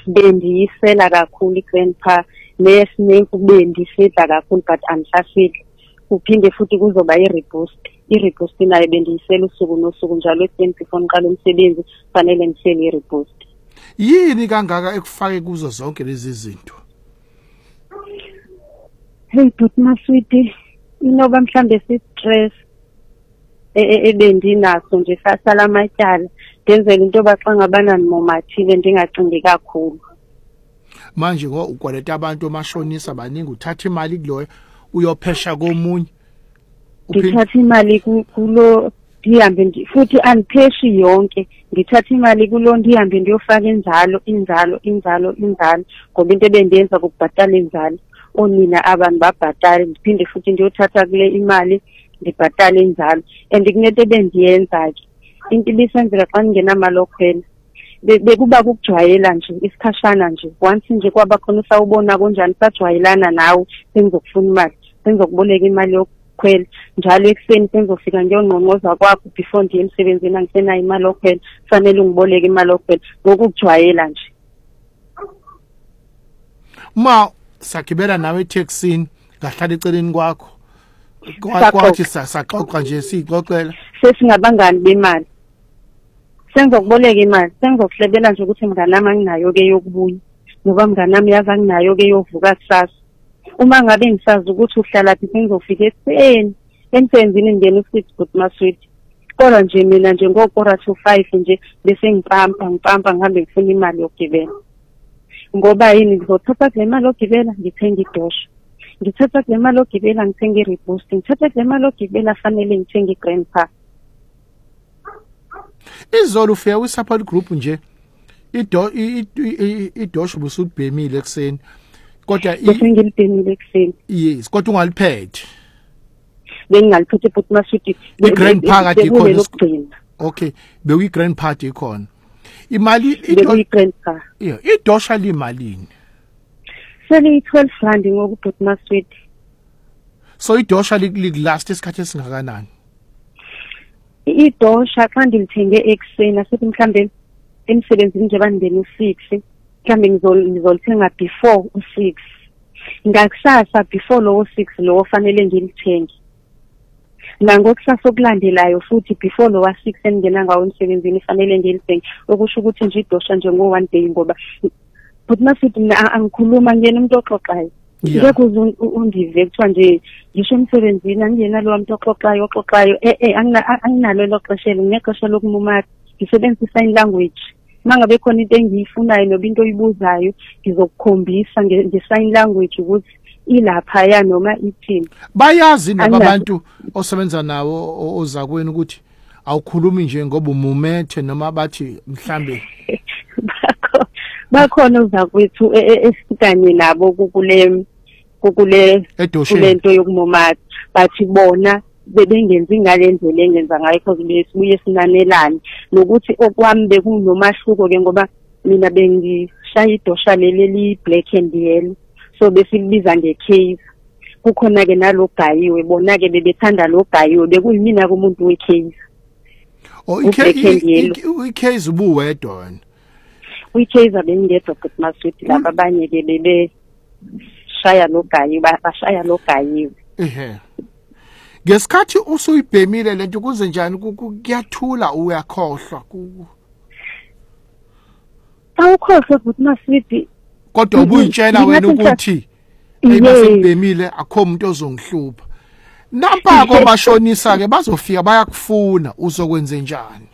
bendiyisela kakhulu igrandpa nesinenku bendisidla kakhulu but angisafili. Kuphinde futhi kuzoba i-reboost nayo bendiyisela usuku nosuku njalo ekuseni before ngiqala umsebenzi fanele ngisele i-reboost. Yini kangaka ekufake kuzo zonke lezi zinto? Hey but maswiti inoba mhlambe si-stress ebendinaso nje sasala amatyala ngenzela into baxa ngabana nimomathile ndingacingi kakhulu. Manje ukwaleta abantu omashonisa baningi uthatha imali kuloyo uyophesha komunye ngithatha imali kulo ndihambe futhi anipheshi yonke ngithatha imali kulo ndihambe ndiyofaka inzalo ngoba into ebendenza ukubhatala inzalo onina abantu babhatale ndiphinde futhi ndiyothatha kule imali ndibhatale inzalo and kunento ebendiyenza ke into ibisenzeka xa ngingenamali okhwela bekuba kujwayela nje isikhashana nje once nje kwaba khona usawubona kanjani sajwayelana nawe sengizokufuna imali sengizokuboleka imali yokukhwela njalo ekuseni sengizofika ngiyonqonqoza kwakho before ndiye emsebenzini angisenayo imali yokukhwela fanele ungiboleke imali yokukhwela ngokujwayela nje. Ma sakibela nawe etaxini ngahlala eceleni kwakho kwathi saxoxa nje sixoxela sesingabangani bemali sengizokuboleka imali sengizokuhlebela nje ukuthi mnganami anginayo ke yokubuya ngoba mnganami yazi anginayo ke yovuka kusasa. Uma ngabe ngisazi ukuthi uhlala phi sengizofika ekuseni emsebenzini ngene u6 but maswiti kodwa nje mina nje ngokora 2:05 nje bese ngipampa ngihambe ngifuna imali yokugibela ngoba yini ngizothatha kule mali yokugibela ngithenga idosha ngithatha kule mali yokugibela ngithenga i-reboost ngithatha kule mali yokugibela fanele ngithenga i-grandpa. Izolo ufika kwi-support group nje idosha busubhemile ekseni kodwa ngilibhemile ekseni yes kodwa ungaliphethe bengingaliphethe but maswiti i-grandpa kade ikhona okay beyi-grandpa ikhona imali i-grandpa idosha limalini sele 12 rand ngoku but maswiti so idosha likulast isikhathi esingakanani? Idosha xa ndilithenge ekuseni asithi mhlambe emsebenzini nje bandeni u6 mhlambe ngizolithenga before u6 ngakusasa before lo 6 lo fanele ngilithenge nangokusasa okulandelayo futhi before lo wa6 engena ngawo emsebenzini fanele ngilithenge okusho ukuthi nje idosha nje ngo 1 day ngoba but masithi mina angikhuluma ngiyena umuntu oxoxayo ngeke undive kuthiwa nje ngisho emsebenzini angiyena lo muntu oxoxayo anginalo lo xesha ngexesha lokumumata ngisebenzisa sign language mangabe khona into engiyifunayo noba into oyibuzayo ngizokukhombisa nge-sign language ukuthi ilapha ya noma ithini. Bayazi nabantu osebenza nawo ozakwenu ukuthi awukhulumi nje ngoba umumethe noma bathi mhlambe bakhona ozakwethu esikanye nabo kule lento yokumumata bathi bona bebengenzi ngalendlela engenza ngayo because besibuye sinanelane nokuthi okwami bekunomahluko ke ngoba mina bengishaya idosha leli black and yellow so besilibiza ngecase kukhona ke nalogayiwe bona ke bebethanda logayiwe bekuyimina kumuntu wecase. Icase ubuwedwa wena uyicase abengedwa but maswiti lapha abanye ke bebe shaya logayiwe ngesikhathi usuyibhemile lento kuze njani kuyathula uyakhohlwa awukhohlwe but maswiti kodwa ubuyitshela wena ukuthi ayibasibhemile akho umuntu ozongihlupha nampa ko bashonisa ke bazofika bayakufuna uzokwenza njani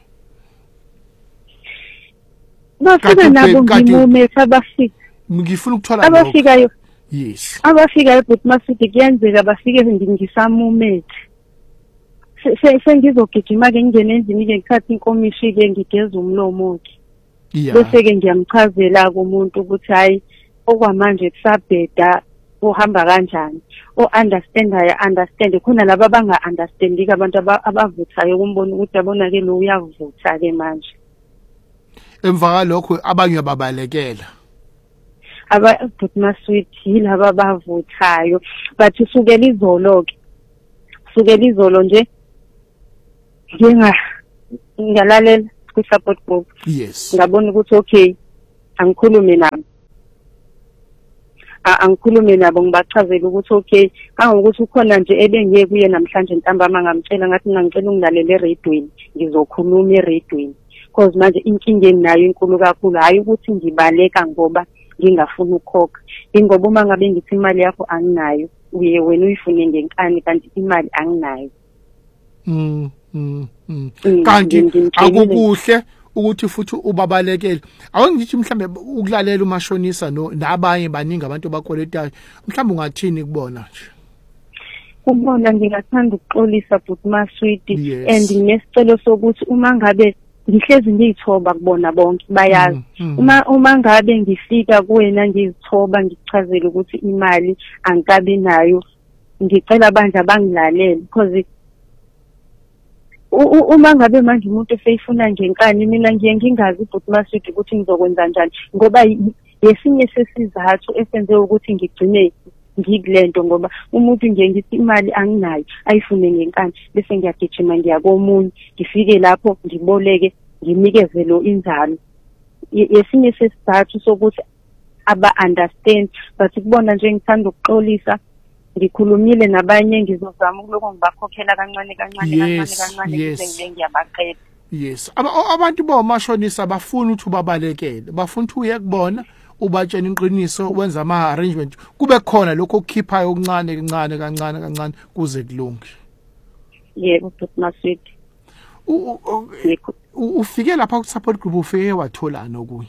bafika nabo ngimume sabafika ngifuna ukuthola abafikayo yes abafikayo but maswiti kuyenzeka bafike ngisamumethe sengizogijima ke ngene endlini ke ngikhathi inkomishi ke ngigeza umlomo ke bese ke ngiyamchazela kumuntu ukuthi hayi okwamanje kusabheda uhamba kanjani understand khona laba banga understand abantu abavuthayo kumbona ukuthi abona ke lo uyavutha ke manje emva lokho abanye babalekela but maswiti laba bavuthayo bathi sukela izolo nje ngalalela ku support group yes ngabona ukuthi okay angikhulume nabo angikhulume nabo ngibachazela ukuthi okay kangokuthi ukhona nje ebengeke kuye namhlanje ntambama ngamtshela ngathi ngangicela ungilalele eradweni ngizokhuluma eradweni because manje inkinga enginayo inkulu kakhulu hayi ukuthi ngibaleka ngoba ngingafuni ukukhokha ingoba uma ngabe ngithi imali yakho anginayo uye wena uyifune ngenkani kanti imali anginayo kanti akukuhle ukuthi futhi ubabalekele awungithi mhlambe ukulalela umashonisa nabanye baningi abantu abakoletayo mhlambe ungathini kubona nje kubona ngingathanda ukuxolisa but maswidi and nesicelo sokuthi uma ngabe ngihlezi ngiyithoba kubona bonke bayazi uma ngabe ngifika kuwena ngizithoba ngichazela ukuthi imali angikabi nayo ngicela abanje abangilalele because uma ngabe manje umuntu eseyifuna ngenkani mina ngiye ngingazi but maswidi ukuthi ngizokwenza njani ngoba yesinye sesizathu esenze ukuthi ngigcine ngikulento ngoba umuntu ngiye ngithi imali anginayo ayifune ngenkani bese ngiyagijima ngiyakomunye ngifike lapho ngiboleke nginikeze lo inzalo yesinye sesizathu sokuthi aba understand but kubona nje ngithanda ukuxolisa ngikhulumile nabanye ngizozama ukuloko ngibakhokhela kancane bese ngibe ngiyabaqeda yes abantu bomashonisa bafuna ukuthi ubabalekele bafuna ukuthi uye kubona ubatshena inqiniso wenza ama arrangement kube khona lokho okukhiphayo kancane kuze kulunge yebo but maswidi ufike lapha ku support group ufike watholana okunye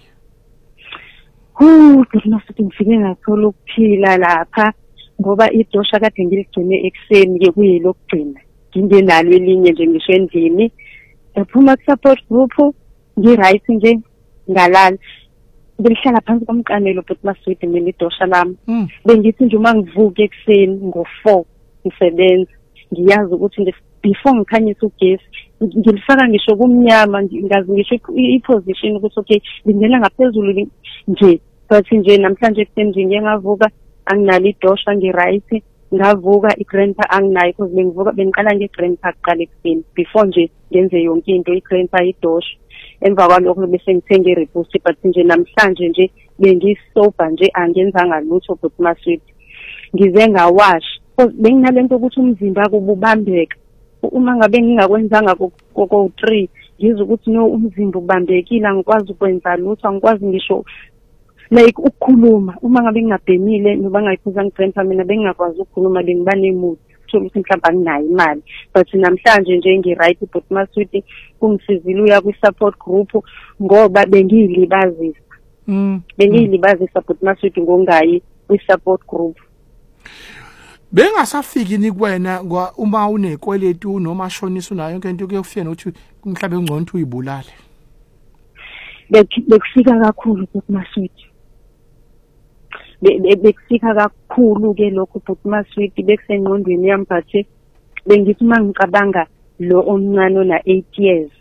but maswidi ngifike ngathola ukuphila lapha ngoba idosha kade ngiligcine ekseni ke kuyilokugcina ngingenalo elinye nje ngisho endlini ephuma ku support group ngiright nje ngalala ngihlala phansi komqanelo but maswidi mina idosha lami bengithi nje uma ngivuka ekseni ngo4 ngisebenza ngiyazi ukuthi before ngikhanyisa ugesi ngilifaka ngisho kumnyama ngazi ngisho iposition ukuthi okay ngingena ngaphezulu nje but nje namhlanje ekseni nje ngiyavuka anginalo idosha ngiright ngavuka igrandpa anginayo because bengiqala ngegrandpa kuqala ekseni before nje ngenze yonke into igrandpa idosha emva kwalokho bese ngithenge ireboost but nje namhlanje nje bengisoba nje angenzanga lutho but maswidi ngize ngawash because benginalento ukuthi umzimba kububambeka uma ngabe ngingakwenzanga ko 3 ngizwe ukuthi no umzimba ubambekile angikwazi ukwenza lutho angikwazi ngisho like ukukhuluma uma ngabe ngingabhemile noba ngayiphuza ngigrandpa mina bengingakwazi ukukhuluma bengiba nemood thola ukuthi mhlawumbe anginayo imali but namhlanje nje ngiright but maswidi kungisizile uya kwi support group ngoba bengiyilibazisa bengiyilibazisa but maswidi ngongayi kwi support group bengasafiki ni kuwena uma unekweleti noma shonisa unayo yonke into kuyofika nokuthi mhlawumbe ungcono ukuthi uyibulale bekufika kakhulu but maswidi bekufika kakhulu ke lokho but maswidi bekusengqondweni yami but bengithi mangicabanga lo omncane ona 8 years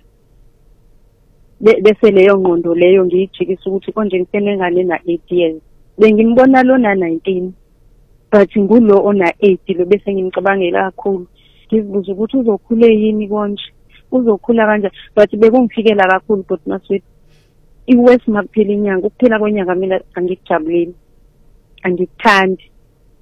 bese leyo ngqondo leyo ngiyijikisa ukuthi konje ngisenengane na 8 years bengimbona lona 19 but ngulo ona 8 lo bese ngimcabangela kakhulu ngizibuza ukuthi uzokhule yini konje uzokhula kanjani but bekungifikela kakhulu but maswidi iwes makuphela inyanga ukuphela kwenyanga mina angikujabulile angikuthandi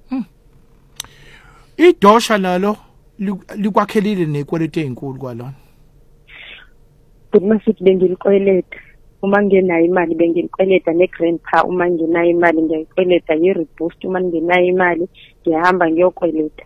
idosha nalo likwakhelile nekweleti ezinkulu kwalona but masithi bengilikweleta uma ngenayo imali bengilikweleta negrandpa uma ngenayo imali ngiyayikweleta yireboost uma ngenayo imali ngiyahamba ngiyokweleta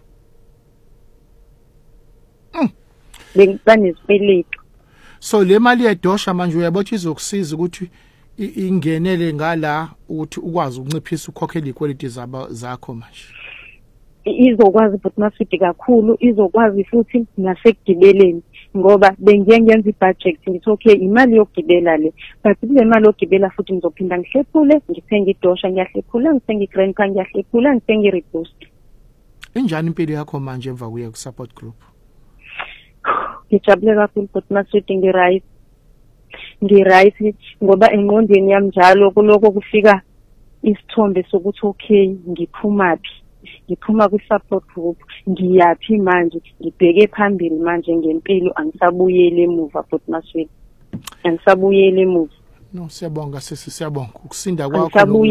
bengibanesikweletu so le mali yedosha manje uyabothi izokusiza ukuthi ingenele ngala ukuthi ukwazi ukunciphisa ukukhokhela ikweleti zakho manje izokwazi but maswidi kakhulu izokwazi futhi nasekugibeleni ngoba bengiye ngenza ibudget ngithi okay imali yokugibela le but kule mali yokugibela futhi ngizophinda ngihlephule ngithenge idosha ngiyahlephula ngithenge igrandpa ngiyahlephula ngithenge ireboost injani impilo yakho manje emva kuya ku support group ngijabule kakhulu but maswidi ngiright ngoba engqondweni yami njalo kuloko kufika isithombe sokuthi okay ngiphuma kwi support group ngiyathi manje ngibheke phambili manje ngempilo angisabuyele emuva but maswidi angisabuyele emuva no siyabonga siyabonga ukusinda kwakho